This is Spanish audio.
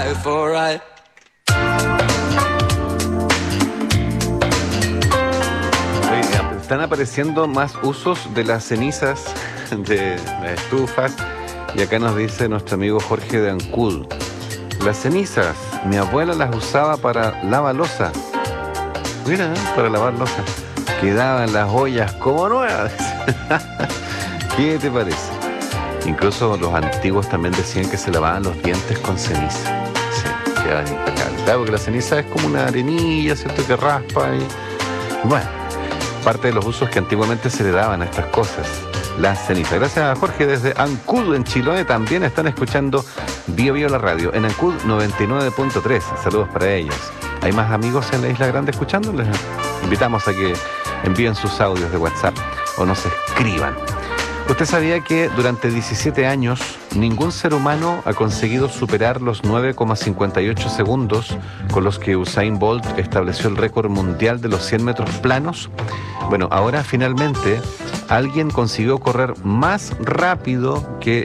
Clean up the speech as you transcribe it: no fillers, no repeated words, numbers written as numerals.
Están apareciendo más usos de las cenizas de las estufas. Y acá nos dice nuestro amigo Jorge de Ancud: las cenizas, mi abuela las usaba para lavar loza. Mira, para lavar loza. Quedaban las ollas como nuevas. ¿Qué te parece? Incluso los antiguos también decían que se lavaban los dientes con ceniza. Sí, quedaban impecables. Claro, porque la ceniza es como una arenilla, ¿cierto? Que raspa y... Bueno, parte de los usos que antiguamente se le daban a estas cosas. La ceniza. Gracias a Jorge desde Ancud, en Chiloé. También están escuchando Bio Bio la radio en Ancud 99.3. Saludos para ellos. ¿Hay más amigos en la Isla Grande escuchando? Les invitamos a que envíen sus audios de WhatsApp o nos escriban. ¿Usted sabía que durante 17 años ningún ser humano ha conseguido superar los 9,58 segundos con los que Usain Bolt estableció el récord mundial de los 100 metros planos? Bueno, ahora finalmente alguien consiguió correr más rápido que